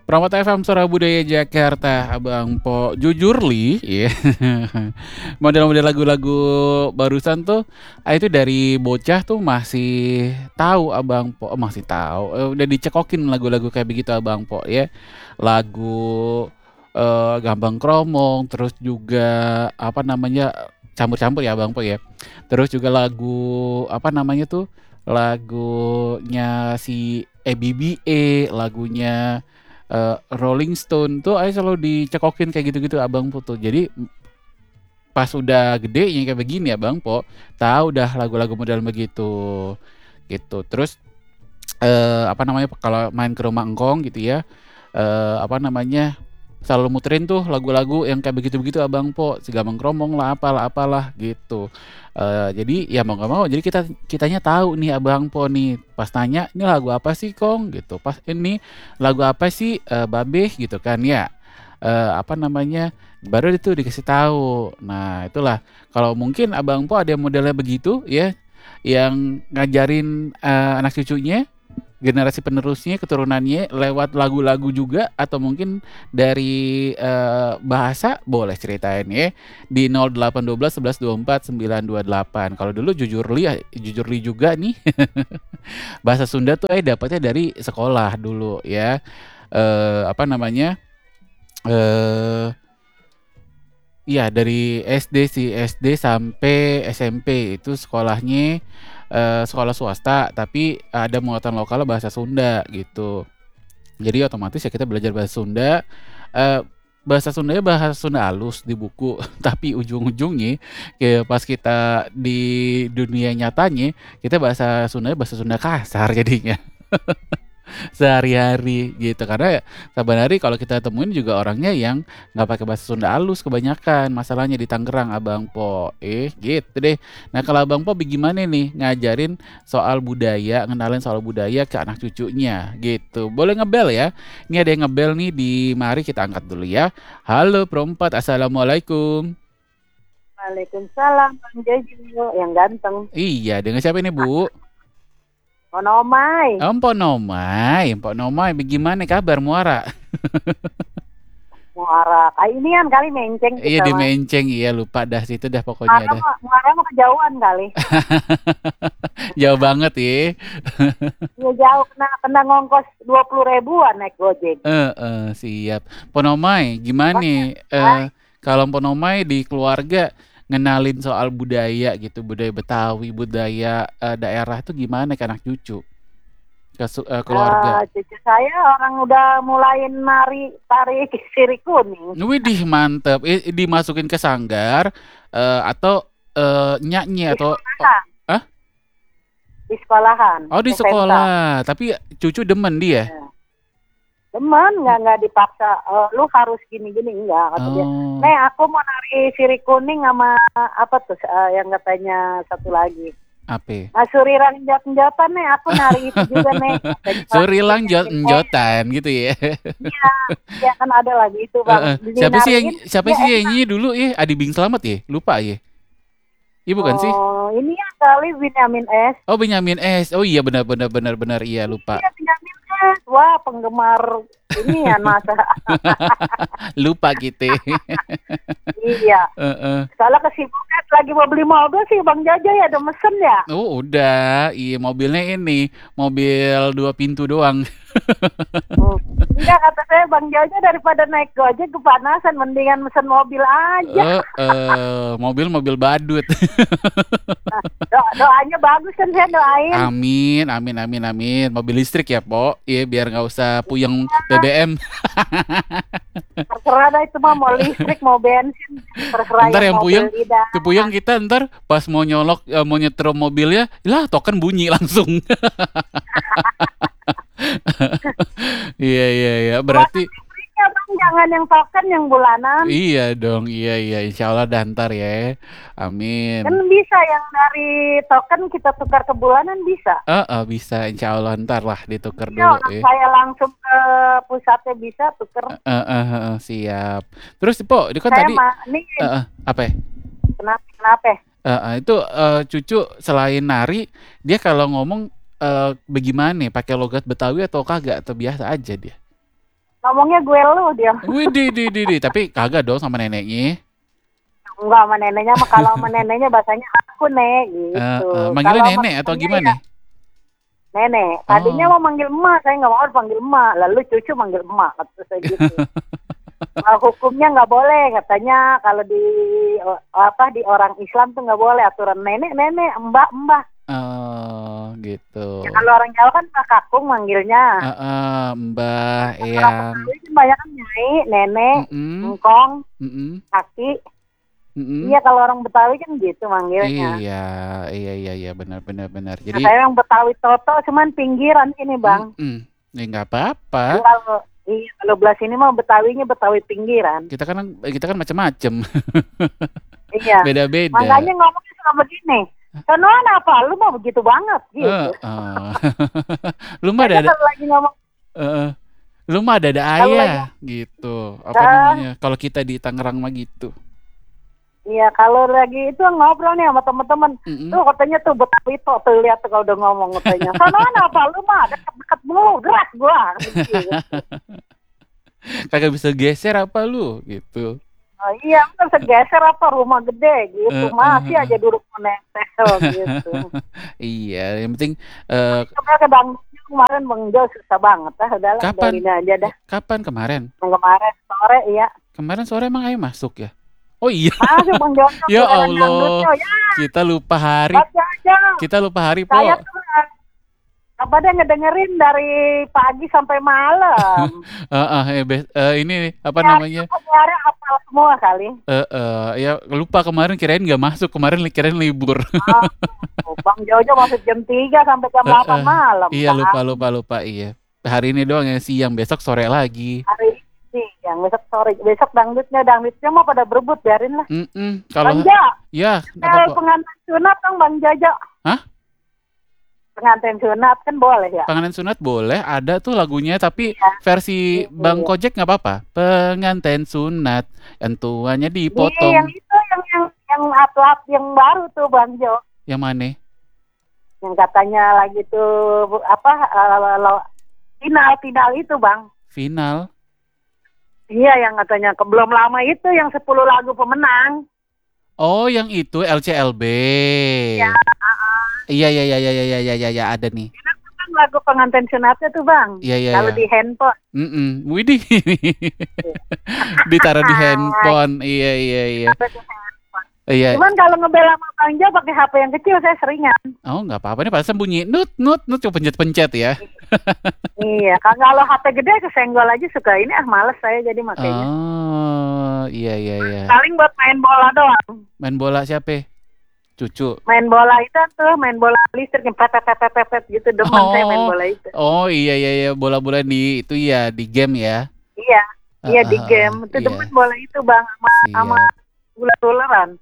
Pramata FM Suara Budaya Jakarta, Abang Po. Jujur li, ya. Model-model lagu-lagu barusan tuh, itu dari bocah tuh masih tahu Abang Po, masih tahu. Udah dicekokin lagu-lagu kayak begitu Abang Po ya. Lagu Gambang Kromong, terus juga apa namanya campur-campur ya Abang Po ya. Terus juga lagu apa namanya tuh? Lagunya si EBBA, lagunya Rolling Stone tuh ayo selalu dicekokin kayak gitu-gitu Abang Po tuh. Jadi pas udah gede ya kayak begini Abang Po, tahu dah lagu-lagu model begitu. Gitu. Terus apa namanya kalau main ke rumah engkong gitu ya. Apa namanya? Selalu muterin tuh lagu-lagu yang kayak begitu-begitu Abang Po, si Gambang Kromong lah apalah gitu. Jadi ya mau nggak mau jadi kitanya tahu nih Abang Po nih pas tanya ini lagu apa sih Kong gitu, pas ini lagu apa sih Babeh gitu kan ya. Apa namanya baru itu dikasih tahu. Nah itulah kalau mungkin Abang Po ada modelnya begitu ya yang ngajarin anak cucunya generasi penerusnya, keturunannya lewat lagu-lagu juga atau mungkin dari bahasa boleh ceritain ya di 0812 11 24 928. Kalau dulu jujur li juga nih bahasa Sunda tuh dapatnya dari sekolah dulu ya. Apa namanya? Eh Iya dari SD sih, SD sampai SMP itu sekolahnya sekolah swasta, tapi ada muatan lokal bahasa Sunda gitu. Jadi otomatis ya kita belajar bahasa Sunda. eh, Bahasa Sundanya bahasa Sunda halus di buku, tapi ujung-ujungnya kayak pas kita di dunia nyatanya kita bahasa Sundanya bahasa Sunda kasar jadinya sehari-hari gitu karena ya sebenarnya kalau kita temuin juga orangnya yang nggak pakai bahasa Sunda halus kebanyakan masalahnya di Tangerang Abang Po gitu deh. Nah kalau Abang Po bagaimana nih ngajarin soal budaya, ngenalin soal budaya ke anak cucunya gitu, boleh ngebel ya, ini ada yang ngebel nih di mari kita angkat dulu ya. Halo Perempat, Assalamualaikum. Waalaikumsalam, Bang Jojo yang ganteng. Iya dengan siapa ini Bu? Monomai, Mpok Nomai bagaimana kabar Muara? muara. Ini kan kali menceng Iya kita di mah. Menceng, iya lupa dah situ dah pokoknya dah. Muara mah kejauhan kali. Jauh banget ya. Ya jauh, kena ngongkos 20 ribuan naik Gojek. Siap. Ponomai, gimana nih? Ah, Kalau Ponomai di keluarga ngenalin soal budaya gitu, budaya Betawi, budaya daerah tuh gimana ke anak cucu, keluarga? cucu saya orang udah mulai nari tari sirih kuning Widih mantep. Dimasukin ke sanggar atau nyanyi di atau sekolahan. ah? Di sekolahan, Oh di SMK. sekolah. Tapi cucu demen dia. Ya. Teman nggak dipaksa, lu harus gini-gini enggak kata dia. Oh, Nih aku mau nari sirih kuning sama apa tuh yang katanya satu lagi. apa? Nah, suriran jot-jotan nih, aku nari itu juga nih. Katanya Surilang oh jotan gitu ya. iya, ya kan ada lagi itu bang. Dinariin, Siapa ya sih yang enak. nyanyi dulu ya? Adi Bing Slamet ya? Lupa ya? Iya bukan sih? Oh ini ya kali Benyamin S. Oh Benyamin S. Oh iya benar iya lupa. Iya Benyamin S. Wah penggemar ini ya masa. Lupa gitu. Iya. Heeh. Kalau kesibukan lagi mau beli mobil sih Bang Jaja ya ada mesen ya. Oh udah, iya mobilnya ini mobil 2 pintu doang. Hmm. Enggak kata saya Bang Jojo daripada naik Gojek kepanasan mendingan mesen mobil aja. Mobil badut. Nah, doanya bagus kan saya doain. Amin. Mobil listrik ya, Po. Iya, biar nggak usah puyeng BBM. Terserah dah itu mah mau listrik mau bensin terserah Ntar yang mobil puyeng, lidah. kepuyeng kita ntar pas mau nyolok, mau nyetrum mobilnya, lah token bunyi langsung. Iya. Buat Berarti listriknya Bang jangan yang token yang bulanan. iya dong, iya. Insya Allah dah ntar ya. Amin. Kan bisa yang dari token kita tukar ke bulanan bisa. Bisa insya Allah ntar lah ditukar Ya dulu orang ya. saya langsung ke pusatnya bisa tuker. Siap. Terus Po, itu kan Saya tadi mah nih apa ya? kenapa? Itu cucu selain nari, dia kalau ngomong bagaimana nih? Pakai logat Betawi atau kagak? Atau biasa aja dia? ngomongnya gue lu dia. Wih, tapi kagak dong sama neneknya. Enggak sama neneknya mah, kalau sama neneknya bahasanya aku nek gitu. Manggilnya Kalau sama nenek atau temennya gimana? ya nenek. Tadinya Oh. mau manggil emak, saya nggak mau dipanggil emak. Lalu cucu manggil emak, kata saya gitu. Hukumnya nggak boleh katanya, kalau di di orang Islam tuh nggak boleh, aturan nenek nenek, mbak mbak. Oh, gitu. Ya, kalau orang Jawa kan Pak Kakung manggilnya. Mbah, Orang eyang. Betawi kan banyak kan nyai, nenek, Mm-mm, engkong, mm-mm, kaki. mm-mm. Iya kalau orang Betawi kan gitu manggilnya. Iya, benar. Nah, Jadi, saya yang Betawi Toto cuman pinggiran ini bang. ya nggak apa-apa. Kalau belah sini mah Betawinya Betawi pinggiran. Kita kan macam-macam, Iya. beda-beda. Makanya ngomongnya suka begini. Sonoan apa? Lu mau begitu banget gitu. Lu mah Saya ada, kalau lagi ngomong, lu mah ada kalau lagi, ayah gitu. Apa namanya? Kalau kita di Tangerang mah gitu. iya kalau lagi itu ngobrol nih sama teman-teman. Mm-mm. Tuh katanya tuh Betawi tuh lihat tuh kalau udah ngomong katanya. Sonoan apa? Lu mah deket-deket mulu, gerak gua. Gitu. Kagak bisa geser apa lu gitu. Oh, iya, kan segeser apa rumah gede gitu. Masih aja duduk menempel gitu. Iya, yang penting Sebenarnya ke dangdutnya kemarin Bang Jo susah banget. Udahlah, kapan udahin aja dah. kapan kemarin? Yang kemarin sore iya. Kemarin sore emang ayo masuk ya? Oh iya. Masuk Bang Jo. Ya Allah. Kita lupa hari. Baca aja. Kita lupa hari, Saya Po. tuh apa dia ngedengerin dari pagi sampai malam. Ini apa namanya? Kemarin hafal semua kali. Ya lupa kemarin kirain nggak masuk, kemarin kirain libur. Bang Jojo masuk jam 3 sampai jam 8 malam. Iya, Bang. lupa iya. Hari ini doang yang siang, besok sore lagi. Hari ini yang besok sore, besok dangdutnya mah pada berebut, biarin lah. Kalau Bang Jo, ya, nggak apa-apa. pengantin sunat dong Bang Jojo. Hah? Pengantin sunat kan boleh ya? Pengantin sunat boleh, ada tuh lagunya, tapi Iya. versi Bang Kojek nggak apa-apa. Pengantin sunat, yang tuanya Iya, dipotong. yang itu yang atlet yang baru tuh Bang Jo. Yang mana? Yang katanya lagi tuh final itu Bang. Final. Iya, yang katanya belum lama itu yang 10 lagu pemenang. Oh, yang itu LCLB. Ya, Iya, ada nih. kan lagu pengantin sunatnya tuh Bang. Iya. Kalau di handphone. Widih. Ditaruh di handphone. Iya. Iya. Cuman kalau ngebela sama Bang Jo pakai HP yang kecil saya seringan. Oh, nggak apa-apa nih, padahal bunyi nut, coba pencet ya. Iya, kalau HP gede kesenggol aja suka ini males saya jadi makanya. Oh, iya. Paling buat main bola doang. Main bola siapa? Cucu. Main bola itu tuh, main bola listrik yang pepet gitu, demen saya main bola itu. Oh, iya, bola-bola di itu ya, di game ya. Iya di game. Itu iya. demen bola itu Bang, sama ular-ularan.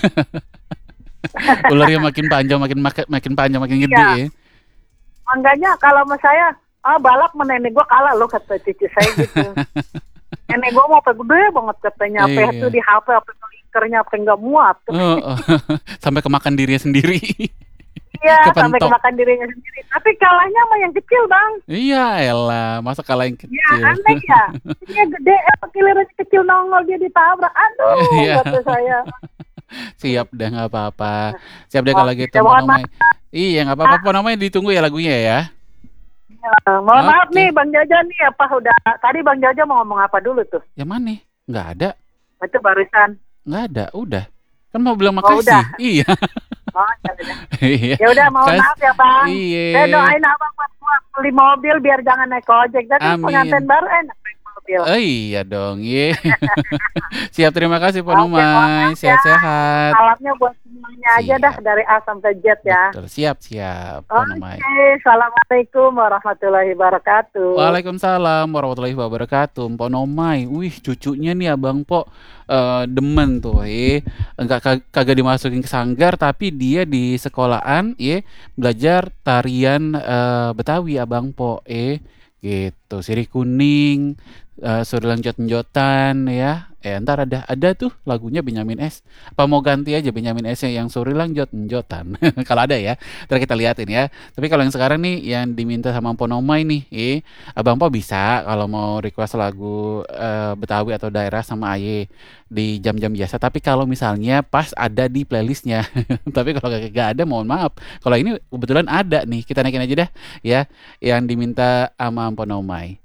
Ularnya makin panjang, makin gede ya. Makanya kalau sama saya, balap sama nenek gua kalah loh kata cucu saya gitu. Nenek gua mau gede banget katanya, apa itu di HP, apa linkernya, apa nggak muat. Sampai kemakan dirinya sendiri. Iya, sampai kemakan dirinya sendiri. Tapi kalahnya sama yang kecil Bang. Iya, elah, masa kalah yang kecil. Ya aneh ya. Dia gede, gilirannya kecil nongol dia ditabrak. Aduh, kata saya. Siap dah, nggak apa-apa. Siap deh kalau gitu. Iya, nggak apa-apa. Namanya ditunggu ya lagunya ya. Mohon maaf nih Bang Jojo nih, apa udah tadi Bang Jojo mau ngomong apa dulu tuh? Yang mana? Nggak ada. Itu barusan. Nggak ada, udah. Kan mau bilang makasih. Udah. Iya. Iya. Ya udah, mohon maaf ya Bang. Iya. Saya doain Abang buat beli mobil biar jangan naik ojek. Jadi pengantin baru enak naik mobil. Oh iya dong, iya. Siap, terima kasih Pak Numai. Sehat-sehat. Salamnya buat semuanya aja dah dari A sampai Z ya. Betul. Siap, Pak Numai. Assalamualaikum warahmatullahi wabarakatuh. Waalaikumsalam warahmatullahi wabarakatuh. Pak Numai, wih cucunya nih Abang Po demen tuh, enggak kagak dimasukin ke sanggar, tapi dia di sekolahan, belajar tarian Betawi Abang Po, gitu, sirih kuning. Surilang Jot-Jotan ya. Entar ada tuh lagunya Benyamin S. Apa mau ganti aja Benyamin S-nya yang Surilang Jot-Jotan. Kalau ada ya, entar kita liatin ya. Tapi kalau yang sekarang nih yang diminta sama Ponomai nih, Abang Po bisa kalau mau request lagu Betawi atau daerah sama Aye di jam-jam biasa. Tapi kalau misalnya pas ada di playlistnya. Tapi kalau gak ada mohon maaf. Kalau ini kebetulan ada nih, kita naikin aja dah ya yang diminta sama Ponomai.